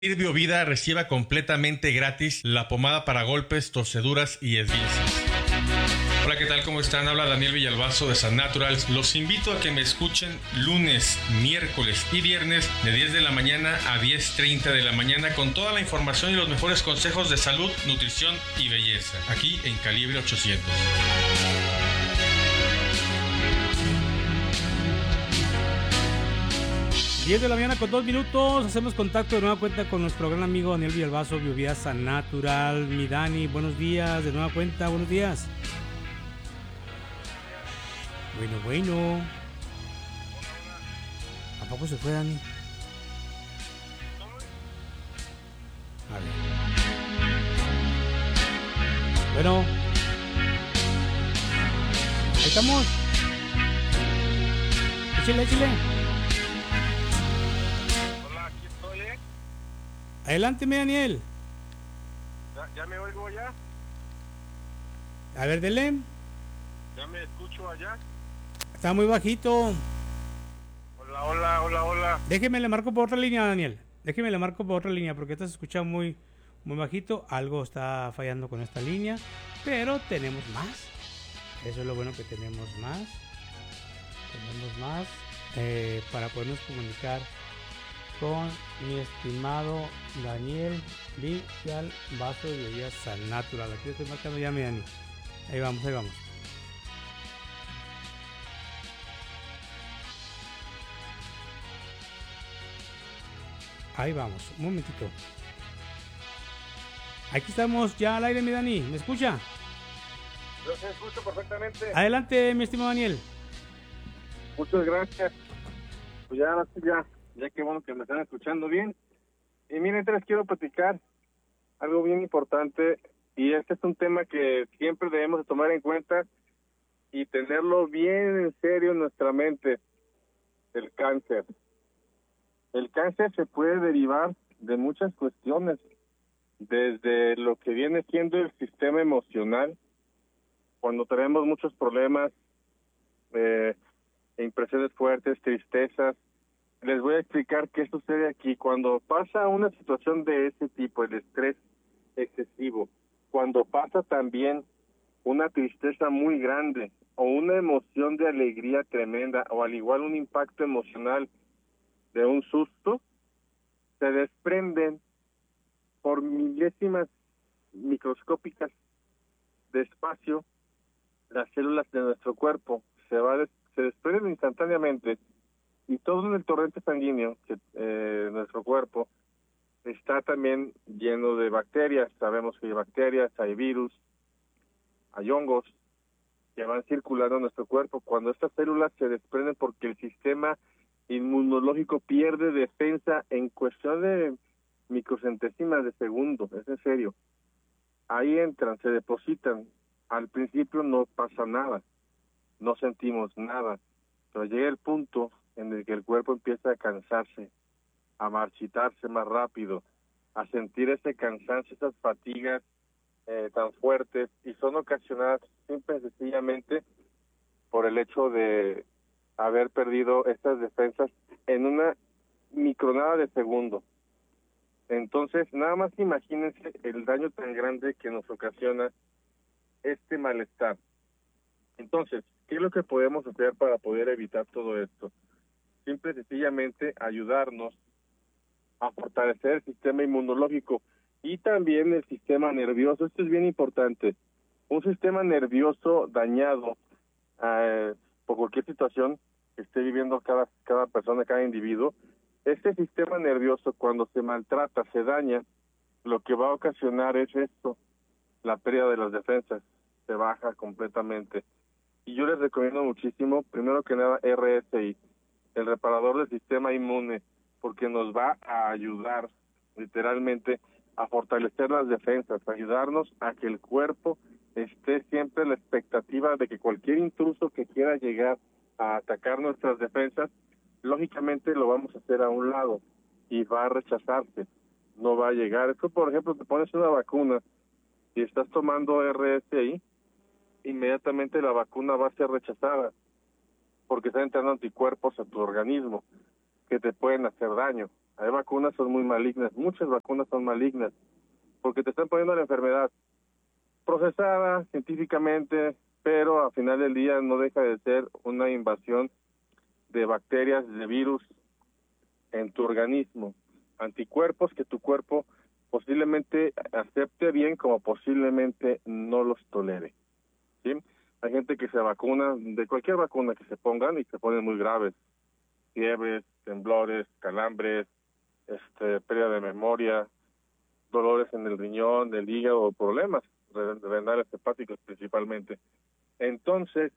Biovida reciba completamente gratis la pomada para golpes, torceduras y esguinces. Hola, ¿qué tal? ¿Cómo están? Habla Daniel Villalbazo de San Naturals. Los invito a que me escuchen lunes, miércoles y viernes de 10 de la mañana a 10:30 de la mañana con toda la información y los mejores consejos de salud, nutrición y belleza, aquí en Calibre 800. 10 de la mañana con 2 minutos, hacemos contacto de nueva cuenta con nuestro gran amigo Daniel Villalbazo, Biovida San Natural. Mi Dani, buenos días, de nueva cuenta, buenos días. Bueno. ¿A poco se fue, Dani? A ver. Bueno. Ahí estamos. Échale. Adelante, mi Daniel. ¿Ya me oigo ya? A ver, dele. ¿Ya me escucho allá? Está muy bajito. Hola. Déjeme le marco por otra línea, Daniel. Déjeme le marco por otra línea porque esta se escucha muy bajito. Algo está fallando con esta línea, pero tenemos más. Eso es lo bueno, que tenemos más. Para podernos comunicar con mi estimado Daniel Villalbazo de Biovida San Natural. Aquí estoy marcando ya, mi Dani. Ahí vamos. Ahí vamos, un momentito. Aquí estamos ya al aire, mi Dani. ¿Me escucha? Yo se escucho perfectamente. Adelante, mi estimado Daniel. Muchas gracias. Pues ya que bueno que me están escuchando bien. Y miren, les quiero platicar algo bien importante, y este es un tema que siempre debemos de tomar en cuenta y tenerlo bien en serio en nuestra mente: el cáncer. El cáncer se puede derivar de muchas cuestiones, desde lo que viene siendo el sistema emocional, cuando tenemos muchos problemas, impresiones fuertes, tristezas. Les voy a explicar qué sucede aquí. Cuando pasa una situación de ese tipo, el estrés excesivo, cuando pasa también una tristeza muy grande o una emoción de alegría tremenda, o al igual un impacto emocional de un susto, se desprenden por milésimas microscópicas de espacio las células de nuestro cuerpo. Se desprenden instantáneamente, y todo en el torrente sanguíneo que nuestro cuerpo está también lleno de bacterias. Sabemos que hay bacterias, hay virus, hay hongos que van circulando en nuestro cuerpo. Cuando estas células se desprenden porque el sistema inmunológico pierde defensa en cuestión de microcentésimas de segundo, es en serio. Ahí entran, se depositan. Al principio no pasa nada, no sentimos nada, pero llega el punto en el que el cuerpo empieza a cansarse, a marchitarse más rápido, a sentir ese cansancio, esas fatigas tan fuertes, y son ocasionadas simple y sencillamente por el hecho de haber perdido estas defensas en una micronada de segundo. Entonces, nada más imagínense el daño tan grande que nos ocasiona este malestar. Entonces, ¿qué es lo que podemos hacer para poder evitar todo esto? Simple y sencillamente ayudarnos a fortalecer el sistema inmunológico y también el sistema nervioso. Esto es bien importante. Un sistema nervioso dañado por cualquier situación que esté viviendo cada persona, cada individuo, este sistema nervioso, cuando se maltrata, se daña, lo que va a ocasionar es esto: la pérdida de las defensas, se baja completamente. Y yo les recomiendo muchísimo, primero que nada, RSI, el reparador del sistema inmune, porque nos va a ayudar literalmente a fortalecer las defensas, a ayudarnos a que el cuerpo esté siempre en la expectativa de que cualquier intruso que quiera llegar a atacar nuestras defensas, lógicamente lo vamos a hacer a un lado y va a rechazarse, no va a llegar. Esto, por ejemplo, te pones una vacuna y estás tomando RSI, inmediatamente la vacuna va a ser rechazada, porque están entrando anticuerpos a tu organismo que te pueden hacer daño. Hay vacunas son muy malignas, muchas vacunas son malignas, porque te están poniendo la enfermedad procesada científicamente, pero al final del día no deja de ser una invasión de bacterias, de virus en tu organismo, anticuerpos que tu cuerpo posiblemente acepte bien como posiblemente no los tolere, ¿sí? Hay gente que se vacuna, de cualquier vacuna que se pongan y se ponen muy graves, fiebres, temblores, calambres, pérdida de memoria, dolores en el riñón, del hígado, problemas renales hepáticos principalmente. Entonces,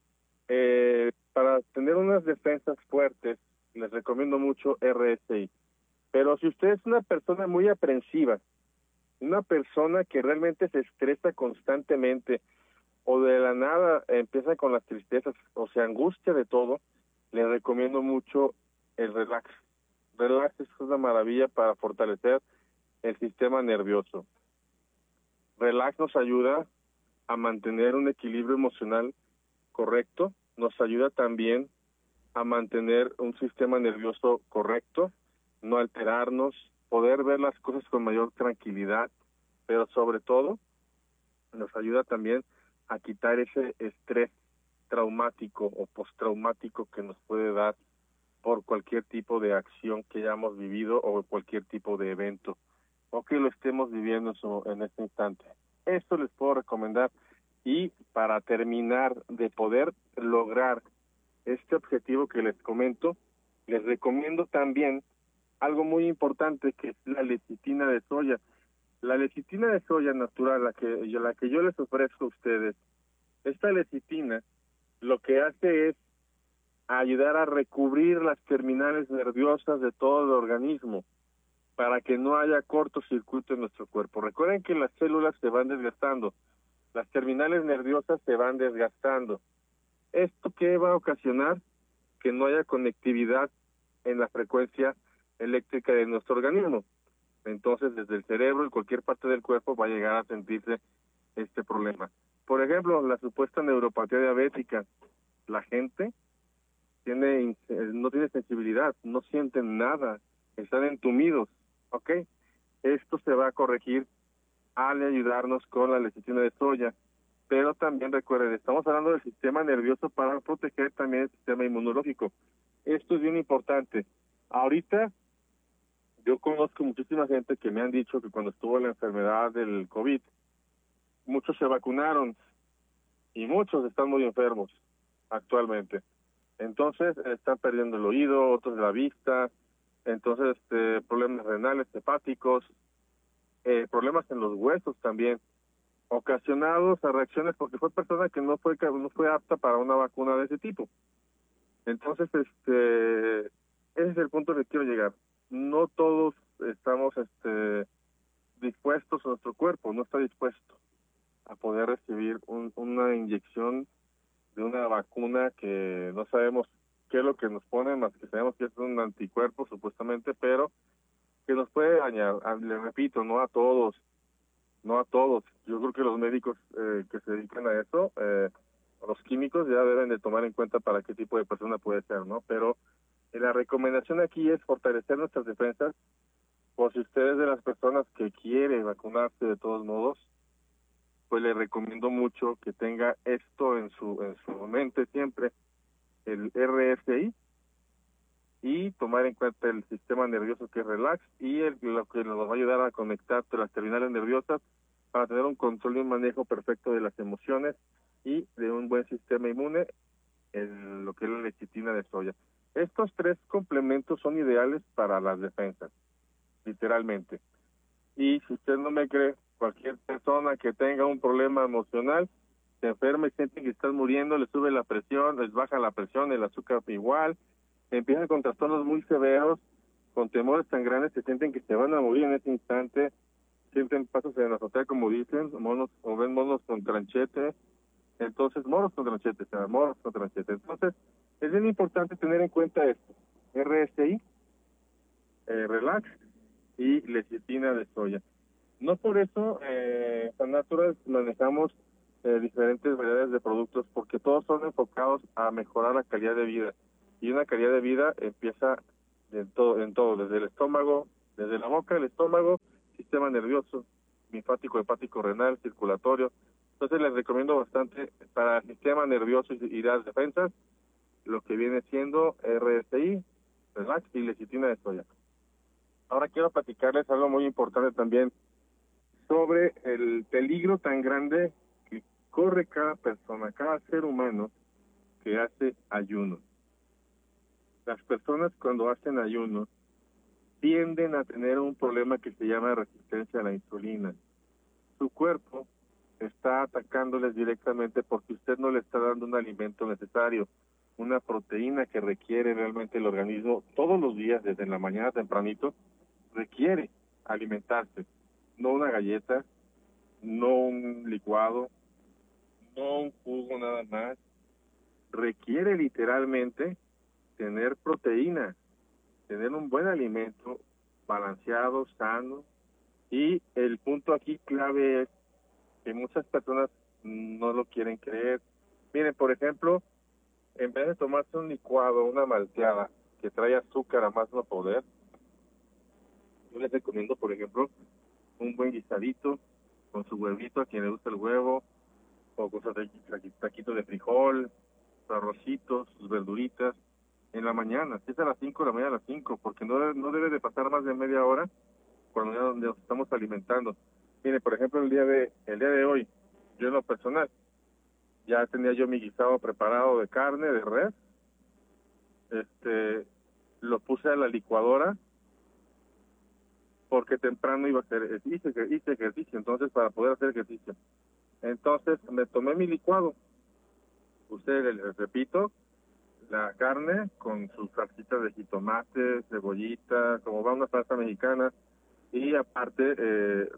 para tener unas defensas fuertes, les recomiendo mucho RSI. Pero si usted es una persona muy aprensiva, una persona que realmente se estresa constantemente, o de la nada empieza con las tristezas, o se angustia de todo, le recomiendo mucho el relax. Relax es una maravilla para fortalecer el sistema nervioso. Relax nos ayuda a mantener un equilibrio emocional correcto, nos ayuda también a mantener un sistema nervioso correcto, no alterarnos, poder ver las cosas con mayor tranquilidad, pero sobre todo nos ayuda también a quitar ese estrés traumático o postraumático que nos puede dar por cualquier tipo de acción que hayamos vivido o cualquier tipo de evento o que lo estemos viviendo en este instante. Esto les puedo recomendar. Y para terminar de poder lograr este objetivo que les comento, les recomiendo también algo muy importante, que es la lecitina de soya. La lecitina de soya natural, la que yo les ofrezco a ustedes, esta lecitina lo que hace es ayudar a recubrir las terminales nerviosas de todo el organismo para que no haya cortocircuito en nuestro cuerpo. Recuerden que las células se van desgastando, las terminales nerviosas se van desgastando. ¿Esto qué va a ocasionar? Que no haya conectividad en la frecuencia eléctrica de nuestro organismo. Entonces, desde el cerebro y cualquier parte del cuerpo va a llegar a sentirse este problema. Por ejemplo, la supuesta neuropatía diabética. La gente no tiene sensibilidad, no sienten nada, están entumidos, ¿ok? Esto se va a corregir al ayudarnos con la lecitina de soya. Pero también recuerden, estamos hablando del sistema nervioso para proteger también el sistema inmunológico. Esto es bien importante. Ahorita yo conozco muchísima gente que me han dicho que cuando estuvo la enfermedad del COVID, muchos se vacunaron y muchos están muy enfermos actualmente. Entonces están perdiendo el oído, otros la vista, entonces problemas renales, hepáticos, problemas en los huesos también, ocasionados a reacciones porque fue persona que no fue apta para una vacuna de ese tipo. Entonces, ese es el punto al que quiero llegar. No todos estamos dispuestos, nuestro cuerpo no está dispuesto a poder recibir una inyección de una vacuna que no sabemos qué es lo que nos ponen, más que sabemos que es un anticuerpo supuestamente, pero que nos puede dañar. Les repito, no a todos. Yo creo que los médicos que se dedican a eso, los químicos, ya deben de tomar en cuenta para qué tipo de persona puede ser, ¿no? Pero la recomendación aquí es fortalecer nuestras defensas, por si usted es de las personas que quiere vacunarse de todos modos, pues le recomiendo mucho que tenga esto en su mente siempre, el RSI, y tomar en cuenta el sistema nervioso que es relax y lo que nos va a ayudar a conectar las terminales nerviosas para tener un control y un manejo perfecto de las emociones y de un buen sistema inmune, en lo que es la lecitina de soya. Estos tres complementos son ideales para las defensas, literalmente. Y si usted no me cree, cualquier persona que tenga un problema emocional, se enferma y siente que está muriendo, le sube la presión, les baja la presión, el azúcar igual, empiezan con trastornos muy severos, con temores tan grandes que sienten que se van a morir en ese instante, sienten pasos en la azotea, como dicen, monos, o ven monos con tranchete, entonces, moros con tranchete. Entonces, es bien importante tener en cuenta esto, RSI, relax y lecitina de soya. No por eso, San Natural manejamos diferentes variedades de productos, porque todos son enfocados a mejorar la calidad de vida. Y una calidad de vida empieza en todo, desde el estómago, desde la boca, el estómago, sistema nervioso, linfático, hepático, renal, circulatorio. Entonces les recomiendo bastante para el sistema nervioso y las defensas, lo que viene siendo RSI, relax y lecitina de soya. Ahora quiero platicarles algo muy importante también sobre el peligro tan grande que corre cada persona, cada ser humano que hace ayuno. Las personas cuando hacen ayuno tienden a tener un problema que se llama resistencia a la insulina. Su cuerpo está atacándoles directamente porque usted no le está dando un alimento necesario, una proteína que requiere realmente el organismo todos los días, desde la mañana tempranito, requiere alimentarse, no una galleta, no un licuado, no un jugo nada más, requiere literalmente tener proteína, tener un buen alimento balanceado, sano, y el punto aquí clave es que muchas personas no lo quieren creer. Miren, por ejemplo, en vez de tomarse un licuado, una malteada que trae azúcar a más no poder, yo les recomiendo, por ejemplo, un buen guisadito con su huevito, a quien le gusta el huevo, o con su taquito de frijol, sus arrocitos, sus verduritas, en la mañana, si es a las 5 de la mañana, a las 5, porque no debe de pasar más de media hora cuando ya nos estamos alimentando. Mire, por ejemplo, el día de hoy, yo en lo personal, ya tenía yo mi guisado preparado de carne, de res, lo puse a la licuadora, porque temprano iba a hacer, hice ejercicio, entonces para poder hacer ejercicio. Entonces me tomé mi licuado, puse, les repito, la carne con sus salsitas de jitomate, cebollita, como va una salsa mexicana, y aparte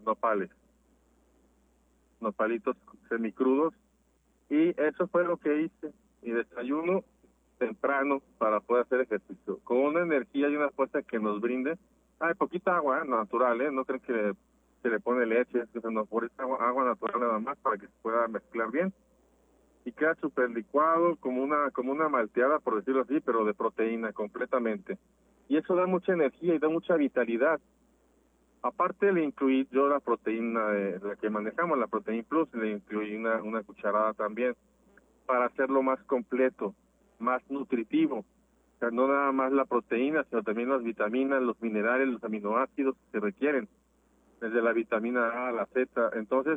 nopalitos semicrudos, y eso fue lo que hice, mi desayuno temprano para poder hacer ejercicio, con una energía y una fuerza que nos brinde. Hay poquita agua natural, no creen que se le pone leche, no, por esta agua natural nada más para que se pueda mezclar bien, y queda súper licuado, como una malteada, por decirlo así, pero de proteína completamente. Y eso da mucha energía y da mucha vitalidad. Aparte le incluí yo la proteína, la que manejamos, la Protein Plus, le incluí una cucharada también, para hacerlo más completo, más nutritivo. O sea, no nada más la proteína, sino también las vitaminas, los minerales, los aminoácidos que se requieren, desde la vitamina A a la Z. Entonces,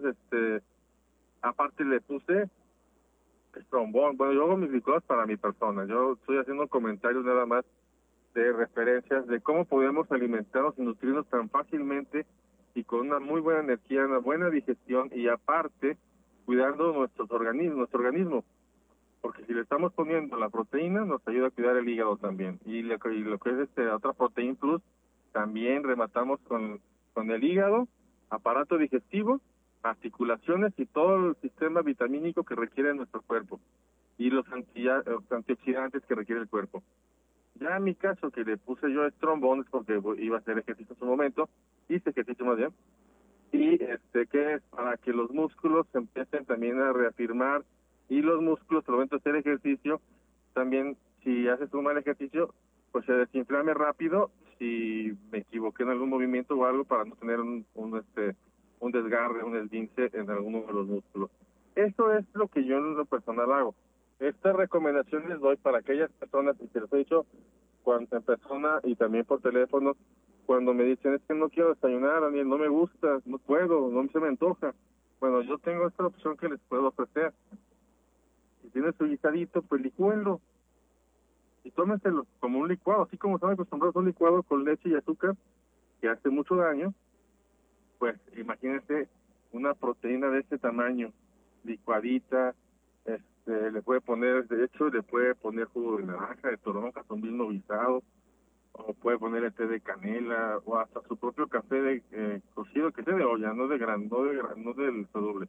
aparte le puse trombón. Bueno, yo hago mis licuados para mi persona. Yo estoy haciendo comentarios nada más de referencias de cómo podemos alimentarnos y nutrirnos tan fácilmente y con una muy buena energía, una buena digestión, y aparte cuidando nuestro organismo, porque si le estamos poniendo la proteína nos ayuda a cuidar el hígado también, y lo que es otra Protein Plus, también rematamos con el hígado, aparato digestivo, articulaciones y todo el sistema vitamínico que requiere nuestro cuerpo, y los antioxidantes que requiere el cuerpo. Ya en mi caso, que le puse yo trombones porque iba a hacer ejercicio en su momento, hice ejercicio más bien, y que es para que los músculos se empiecen también a reafirmar, y los músculos al momento de hacer ejercicio, también si haces un mal ejercicio, pues se desinflame rápido si me equivoqué en algún movimiento o algo, para no tener un desgarre, un esguince en alguno de los músculos. Eso es lo que yo en lo personal hago. Estas recomendaciones les doy para aquellas personas, y se los he dicho cuando en persona y también por teléfono, cuando me dicen, es que no quiero desayunar, Daniel, no me gusta, no puedo, no se me antoja. Bueno, yo tengo esta opción que les puedo ofrecer. Si tienen su guisadito, pues licúenlo y tómenselo como un licuado, así como están acostumbrados a un licuado con leche y azúcar, que hace mucho daño. Pues imagínense una proteína de este tamaño, licuadita, le puede poner, de hecho, le puede poner jugo de naranja, de toronja, con vino guisado, o puede ponerle té de canela, o hasta su propio café de cocido, que sea de olla, no del soluble,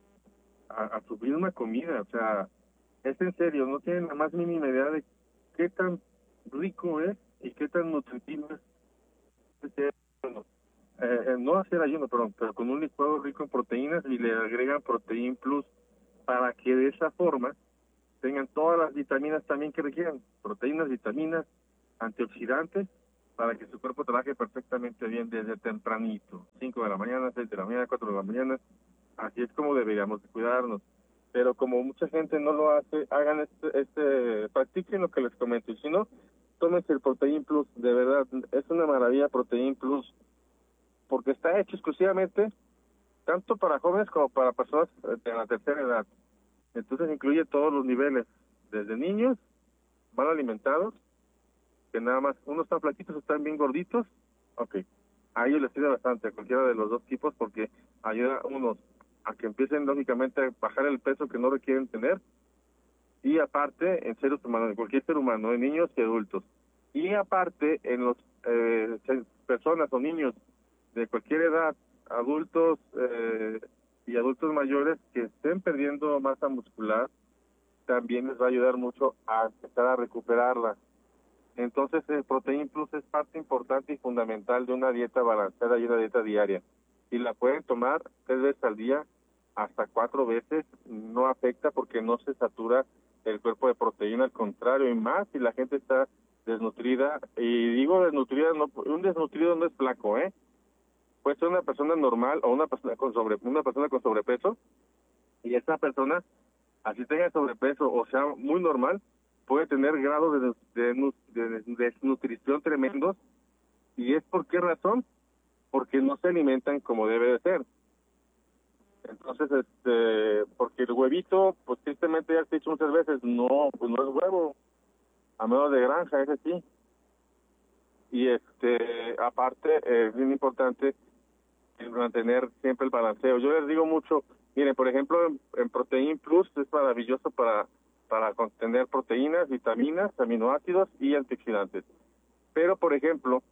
a su misma comida. O sea, es en serio, no tienen la más mínima idea de qué tan rico es y qué tan nutritivo es. Bueno, no hacer ayuno, pero con un licuado rico en proteínas, y le agregan Protein Plus, para que de esa forma tengan todas las vitaminas también que requieren, proteínas, vitaminas, antioxidantes para que su cuerpo trabaje perfectamente bien desde tempranito, 5 de la mañana, 6 de la mañana, 4 de la mañana. Así es como deberíamos de cuidarnos. Pero como mucha gente no lo hace, hagan practiquen lo que les comento. Y si no, tómense el Protein Plus. De verdad, es una maravilla Protein Plus, porque está hecho exclusivamente tanto para jóvenes como para personas de la tercera edad. Entonces incluye todos los niveles, desde niños, mal alimentados, que nada más, unos están flaquitos, están bien gorditos, ok. A ellos les sirve bastante, a cualquiera de los dos tipos, porque ayuda a unos a que empiecen lógicamente a bajar el peso que no requieren tener, y aparte en seres humanos, en cualquier ser humano, en niños y adultos. Y aparte en los personas o niños de cualquier edad, adultos y adultos mayores que estén perdiendo masa muscular, también les va a ayudar mucho a empezar a recuperarla. Entonces el Protein Plus es parte importante y fundamental de una dieta balanceada y una dieta diaria. Y la pueden tomar 3 veces al día, hasta 4 veces, no afecta porque no se satura el cuerpo de proteína, al contrario, y más si la gente está desnutrida. Y digo desnutrida, no, un desnutrido no es flaco, puede ser una persona normal o una persona con sobrepeso, y esa persona, así tenga sobrepeso o sea muy normal, puede tener grados de desnutrición tremendos. ¿Y es por qué razón? Porque no se alimentan como debe de ser. Entonces, porque el huevito, pues tristemente ya te he dicho muchas veces, no, pues no es huevo, a menos de granja, ese sí. Y aparte, es bien importante el mantener siempre el balanceo. Yo les digo mucho, miren, por ejemplo, en Protein Plus es maravilloso para contener proteínas, vitaminas, aminoácidos y antioxidantes. Pero, por ejemplo,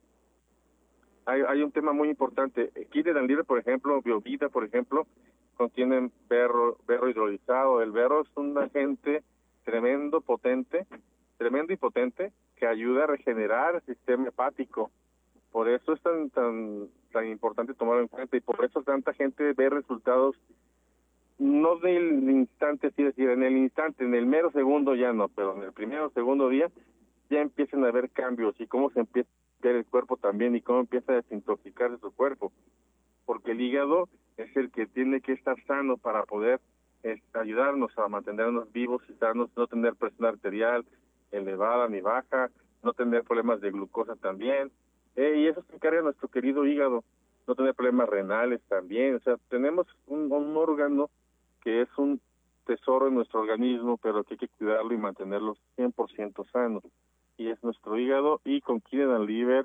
hay un tema muy importante. Kidney and Liver, por ejemplo, Biovida, por ejemplo, contienen berro hidrolizado. El berro es un agente tremendo y potente, que ayuda a regenerar el sistema hepático. Por eso es tan importante tomarlo en cuenta, y por eso tanta gente ve resultados, no del instante, sí decir, en el instante, en el mero segundo ya no, pero en el primero o segundo día ya empiezan a haber cambios, y cómo se empieza a ver el cuerpo también, y cómo empieza a desintoxicarse su cuerpo, porque el hígado es el que tiene que estar sano para poder ayudarnos a mantenernos vivos y sanos, no tener presión arterial elevada ni baja, no tener problemas de glucosa también, y eso se encarga nuestro querido hígado, no tener problemas renales también. O sea, tenemos un órgano que es un tesoro en nuestro organismo, pero que hay que cuidarlo y mantenerlo 100% sano, y es nuestro hígado. Y con Kidney and Liver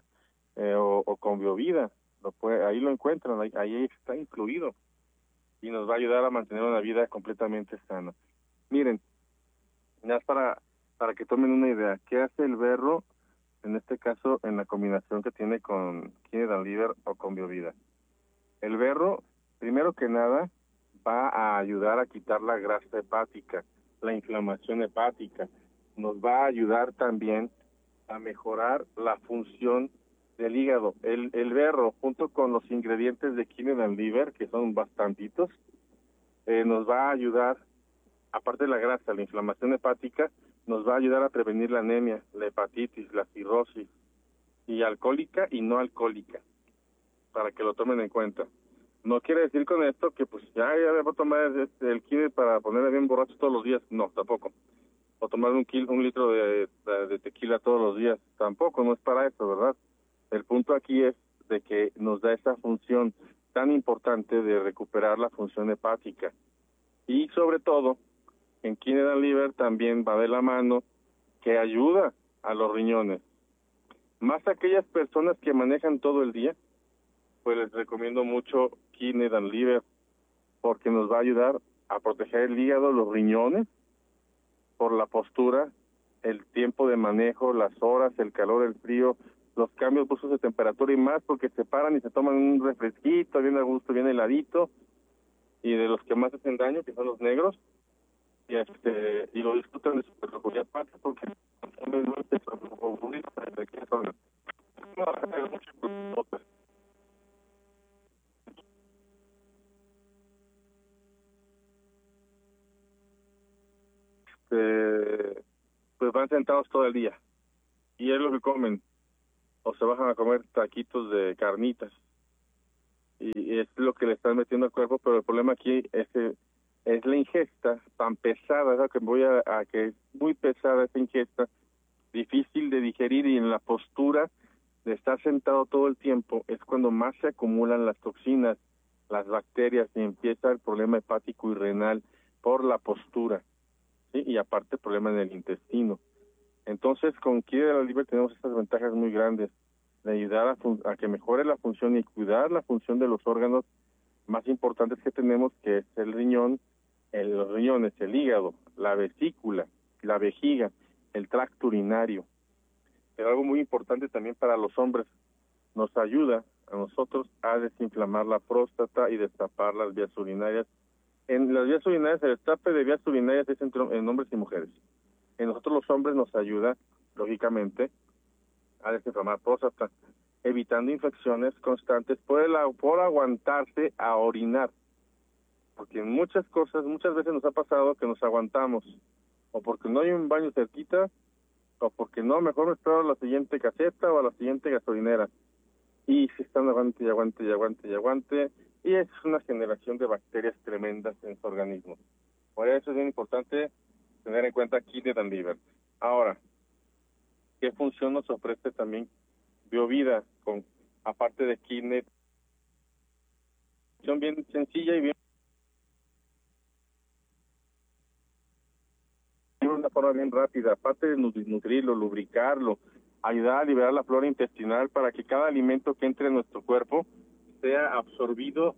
o con Biovida, ahí lo encuentran, ahí está incluido, y nos va a ayudar a mantener una vida completamente sana. Miren, ya para que tomen una idea, ¿qué hace el berro? En este caso, en la combinación que tiene con Kidney and Liver o con Biovida. El berro, primero que nada, va a ayudar a quitar la grasa hepática, la inflamación hepática. Nos va a ayudar también a mejorar la función del hígado. El berro, junto con los ingredientes de Kidney and Liver, que son bastantitos, nos va a ayudar, aparte de la grasa, la inflamación hepática, nos va a ayudar a prevenir la anemia, la hepatitis, la cirrosis, y alcohólica y no alcohólica, para que lo tomen en cuenta. No quiere decir con esto que pues ya me voy a tomar el kidney para ponerme bien borracho todos los días, no, tampoco. O tomar un litro de tequila todos los días, tampoco, no es para eso, ¿verdad? El punto aquí es de que nos da esa función tan importante de recuperar la función hepática. Y sobre todo, en Kidney and Liver también va de la mano que ayuda a los riñones. Más aquellas personas que manejan todo el día, pues les recomiendo mucho Kidney and Liver, porque nos va a ayudar a proteger el hígado, los riñones, por la postura, el tiempo de manejo, las horas, el calor, el frío, los cambios bruscos de temperatura, y más porque se paran y se toman un refresquito bien a gusto, bien heladito, y de los que más hacen daño, que son los negros, y lo disfrutan de su peculiar parte, porque consumen dulces o burritos de cualquier zona. No, hay mucho pues van sentados todo el día, y es lo que comen. o se bajan a comer taquitos de carnitas. Y es lo que le están metiendo al cuerpo, pero el problema aquí es la ingesta tan pesada, ¿no? Que que es muy pesada esa ingesta, difícil de digerir, y en la postura de estar sentado todo el tiempo es cuando más se acumulan las toxinas, las bacterias, y empieza el problema hepático y renal por la postura, ¿sí? Y aparte problema en el intestino. Entonces, con Kidney de la Libre tenemos estas ventajas muy grandes de ayudar a que mejore la función y cuidar la función de los órganos más importantes que tenemos, que es el riñón, los riñones, el hígado, la vesícula, la vejiga, el tracto urinario. Pero algo muy importante también para los hombres, nos ayuda a nosotros a desinflamar la próstata y destapar las vías urinarias. En las vías urinarias, el destape de vías urinarias es en hombres y mujeres. En nosotros los hombres nos ayuda, lógicamente, a desinflamar próstata, evitando infecciones constantes por aguantarse a orinar. Porque en muchas veces nos ha pasado que nos aguantamos, o porque no hay un baño cerquita, o porque no, mejor me espero a la siguiente caseta o a la siguiente gasolinera. Y se están aguante y aguante y aguante y aguante, y es una generación de bacterias tremendas en su organismo. Por eso es bien importante tener en cuenta Kidney and Liver. Ahora, ¿qué función nos ofrece también BioVida, aparte de Kidney? Son bien sencilla y bien de una forma bien rápida, aparte de nutrirlo, lubricarlo, ayudar a liberar la flora intestinal para que cada alimento que entre en nuestro cuerpo sea absorbido,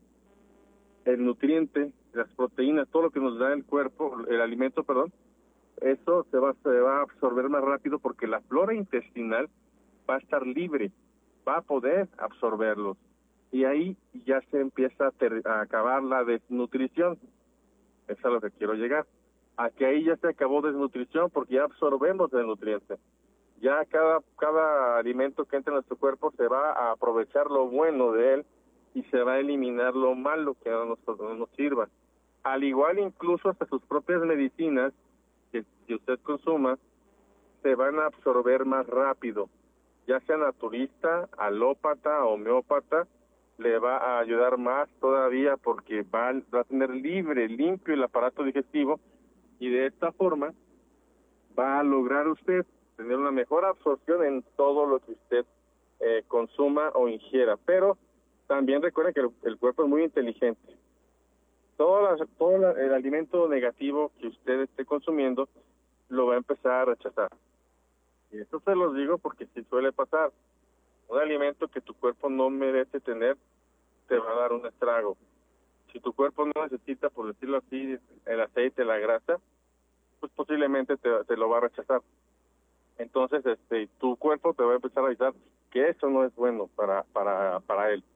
el nutriente, las proteínas, todo lo que nos da el cuerpo, el alimento, perdón, eso se va a absorber más rápido porque la flora intestinal va a estar libre, va a poder absorberlos. Y ahí ya se empieza a acabar la desnutrición. Eso es a lo que quiero llegar. A que ahí ya se acabó desnutrición porque ya absorbemos el nutriente. Ya cada alimento que entra en nuestro cuerpo se va a aprovechar lo bueno de él y se va a eliminar lo malo que no nos sirva. Al igual incluso hasta sus propias medicinas que usted consuma se van a absorber más rápido, ya sea naturista, alópata, homeópata, le va a ayudar más todavía porque va a tener limpio el aparato digestivo, y de esta forma va a lograr usted tener una mejor absorción en todo lo que usted consuma o ingiera. Pero también recuerde que el cuerpo es muy inteligente. Todo el alimento negativo que usted esté consumiendo lo va a empezar a rechazar. Y esto se los digo porque sí suele pasar. Un alimento que tu cuerpo no merece tener te va a dar un estrago. Si tu cuerpo no necesita, por decirlo así, el aceite, la grasa, pues posiblemente te lo va a rechazar. Entonces, tu cuerpo te va a empezar a avisar que eso no es bueno para él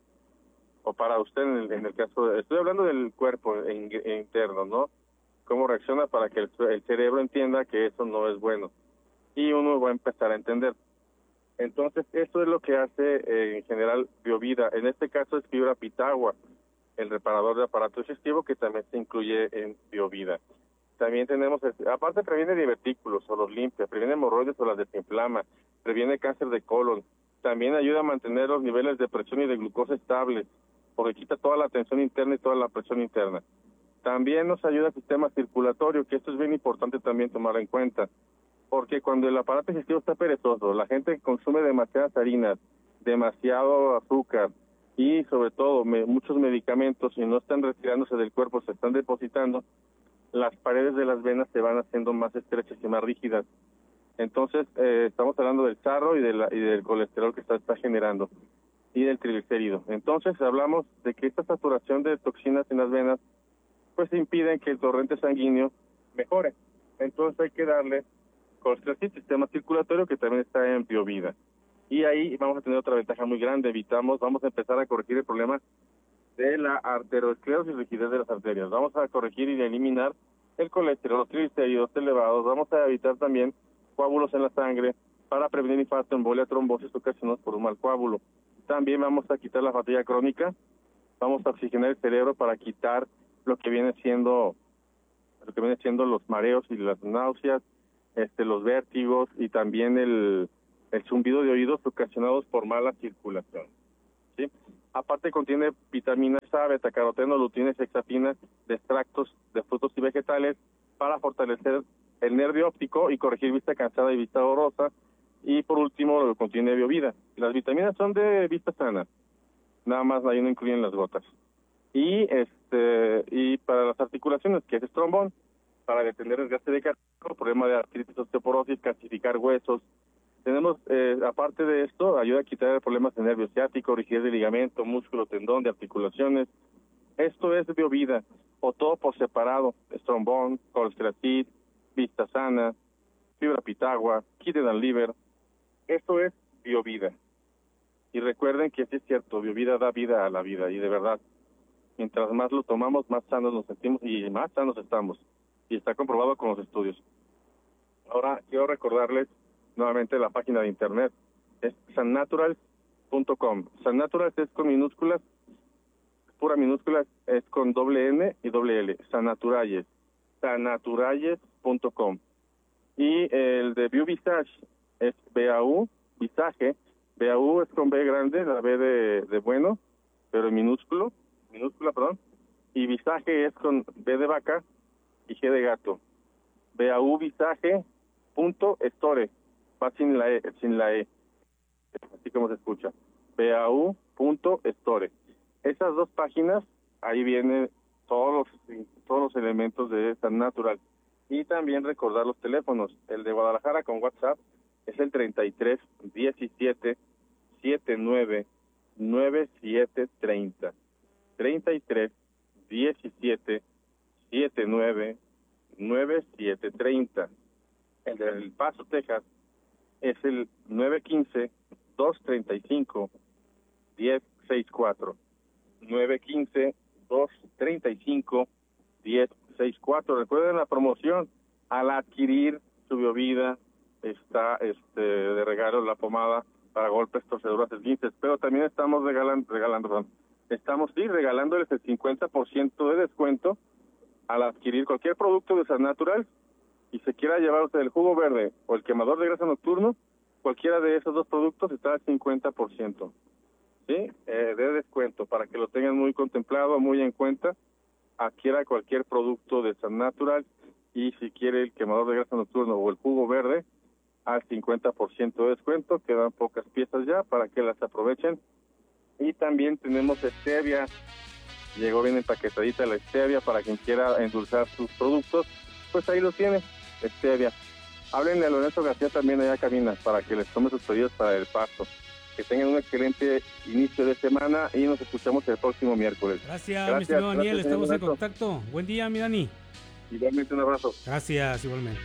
o para usted en el caso estoy hablando del cuerpo interno, ¿no? Cómo reacciona para que el cerebro entienda que eso no es bueno y uno va a empezar a entender. Entonces, eso es lo que hace en general BioVida. En este caso es fibra pitagua, el reparador de aparato digestivo, que también se incluye en BioVida. También tenemos, aparte previene divertículos o los limpia, previene hemorroides o las desinflama, previene cáncer de colon, también ayuda a mantener los niveles de presión y de glucosa estables, porque quita toda la tensión interna y toda la presión interna. También nos ayuda al sistema circulatorio, que esto es bien importante también tomar en cuenta, porque cuando el aparato digestivo está perezoso, la gente consume demasiadas harinas, demasiado azúcar y sobre todo muchos medicamentos y no están retirándose del cuerpo, se están depositando, las paredes de las venas se van haciendo más estrechas y más rígidas. Entonces, estamos hablando del sarro y del colesterol que está generando y del triglicérido. Entonces, hablamos de que esta saturación de toxinas en las venas pues impiden que el torrente sanguíneo mejore. Entonces, hay que darle colestrin, sistema circulatorio, que también está en BioVida. Y ahí vamos a tener otra ventaja muy grande. Vamos a empezar a corregir el problema de la arteriosclerosis y rigidez de las arterias. Vamos a corregir y eliminar el colesterol, los triglicéridos elevados. Vamos a evitar también coágulos en la sangre para prevenir infarto, embolia, trombosis ocasionados por un mal coágulo. También vamos a quitar la fatiga crónica. Vamos a oxigenar el cerebro para quitar lo que viene siendo los mareos y las náuseas, los vértigos y también el zumbido de oídos ocasionados por mala circulación. ¿Sí? Aparte contiene vitaminas A, betacaroteno, luteína y zeaxantina de extractos de frutos y vegetales para fortalecer el nervio óptico y corregir vista cansada y vista borrosa. Y por último, contiene biovida. Las vitaminas son de vista sana, nada más ahí no incluyen las gotas. Y para las articulaciones, que es estrombón, para detener desgaste de cartílago, problema de artritis, osteoporosis, calcificar huesos. Tenemos, aparte de esto, ayuda a quitar problemas de nervio ciático, rigidez de ligamento, músculo, tendón, de articulaciones. Esto es biovida, o todo por separado: estrombón, colesterasid, vista sana, fibra pitagua, kidney and liver. Esto es biovida. Y recuerden que sí es cierto, biovida da vida a la vida, y de verdad, mientras más lo tomamos, más sanos nos sentimos y más sanos estamos. Y está comprobado con los estudios. Ahora quiero recordarles nuevamente la página de internet. Es sannaturals.com. Sannaturals es con minúsculas, pura minúsculas, es con doble N y doble L. Sannaturalles. Sannaturalles.com. Y el de BioVisage es BAU, Visage. BAU es con B grande, la B de bueno, pero en minúscula, perdón. Y Visage es con B de vaca y G de gato. BAUvisage.store. Va sin la E, así como se escucha. BAU.store. Esas dos páginas, ahí vienen todos los elementos de Sannatural. Y también recordar los teléfonos. El de Guadalajara con WhatsApp es el 33 17 79 97 30. 33 17 79 97 30. El de El Paso, Texas, es el 915 235 1064. 915 235 1064. Recuerden la promoción: al adquirir su biovida está de regalo la pomada para golpes, torceduras, esguinces, pero también estamos regalándoles el 50% de descuento al adquirir cualquier producto de Sannatural, y se quiera llevar usted el jugo verde o el quemador de grasa nocturno. Cualquiera de esos dos productos está al 50%, ¿sí? De descuento, para que lo tengan muy contemplado, muy en cuenta. Adquiera cualquier producto de Sannatural, y si quiere el quemador de grasa nocturno o el jugo verde, al 50% de descuento. Quedan pocas piezas ya para que las aprovechen. Y también tenemos stevia. Llegó bien empaquetadita la stevia para quien quiera endulzar sus productos. Pues ahí lo tiene, stevia. Háblenle a Lorenzo García también allá cabina para que les tome sus pedidos para El Paso. Que tengan un excelente inicio de semana y nos escuchamos el próximo miércoles. Gracias, mi estimado Daniel. Estamos en contacto. Buen día, mi Dani. Igualmente, un abrazo. Gracias, igualmente.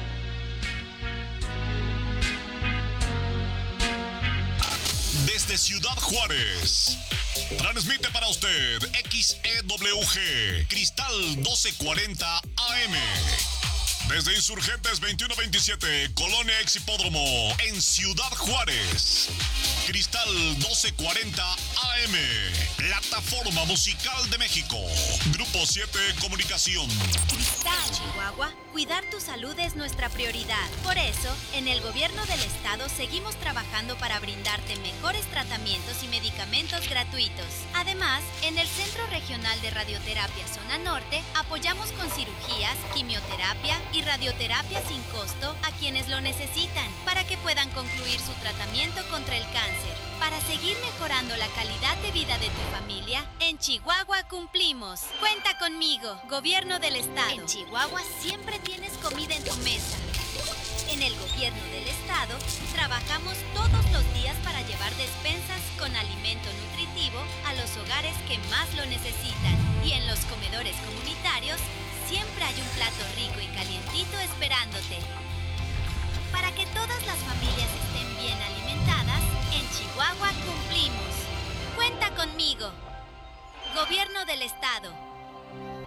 Desde Ciudad Juárez, transmite para usted XEWG Cristal 1240 AM. Desde Insurgentes 2127, Colonia Exhipódromo, en Ciudad Juárez. Cristal 1240 AM, Plataforma Musical de México. Grupo 7 Comunicación. Cristal, Chihuahua, cuidar tu salud es nuestra prioridad. Por eso, en el gobierno del estado seguimos trabajando para brindarte mejores tratamientos y medicamentos gratuitos. Además, en el Centro Regional de Radioterapia Zona Norte, apoyamos con cirugías, quimioterapia y radioterapia sin costo a quienes lo necesitan, para que puedan concluir su tratamiento contra el cáncer. Para seguir mejorando la calidad de vida de tu familia, en Chihuahua cumplimos. Cuenta conmigo, Gobierno del Estado. En Chihuahua siempre tienes comida en tu mesa. En el Gobierno del Estado trabajamos todos los días para llevar despensas con alimento nutritivo a los hogares que más lo necesitan. Y en los comedores comunitarios siempre hay un plato rico y calientito esperándote. Para que todas las familias estén bien alimentadas, en Chihuahua cumplimos. Cuenta conmigo. Gobierno del Estado.